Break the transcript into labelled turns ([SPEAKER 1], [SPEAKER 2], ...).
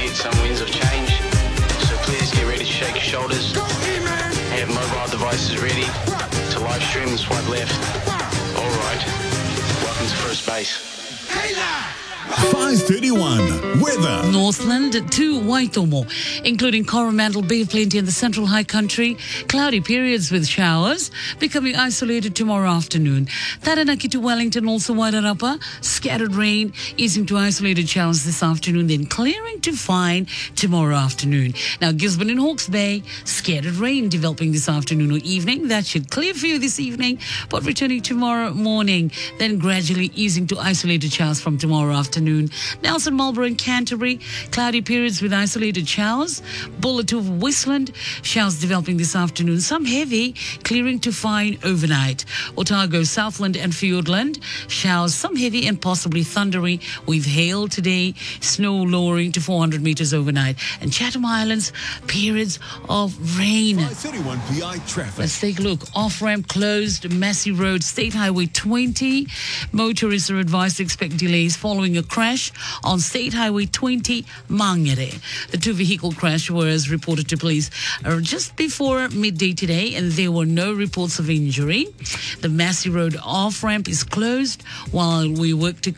[SPEAKER 1] some winds of change. So please get ready to shake your shoulders. Have mobile devices ready to live stream and swipe left. All right. Welcome to first base.
[SPEAKER 2] 5:31 weather.
[SPEAKER 3] Northland to Waitomo, including Coromandel, Bay of Plenty and the Central High Country. Cloudy periods with showers, becoming isolated tomorrow afternoon. Taranaki to Wellington, also Wairarapa, scattered rain, easing to isolated showers this afternoon, then clearing to fine tomorrow afternoon. Now Gisborne and Hawke's Bay, scattered rain developing this afternoon or evening. That should clear for you this evening, but returning tomorrow morning, then gradually easing to isolated showers from tomorrow afternoon. Nelson, Marlborough and Canterbury, cloudy periods with isolated showers. Bulletin of Westland, showers developing this afternoon. Some heavy, clearing to fine overnight. Otago, Southland and Fiordland, showers, some heavy and possibly thundery with hail today. Snow lowering to 400 meters overnight. And Chatham Islands, periods of rain.
[SPEAKER 2] 5:31 PI traffic.
[SPEAKER 3] Let's take a look. Off-ramp closed, Massey Road, State Highway 20. Motorists are advised to expect delays following a crash on State Highway 20, Mangere. The two-vehicle crash was reported to police just before midday today, and there were no reports of injury. The Massey Road off-ramp is closed while we work to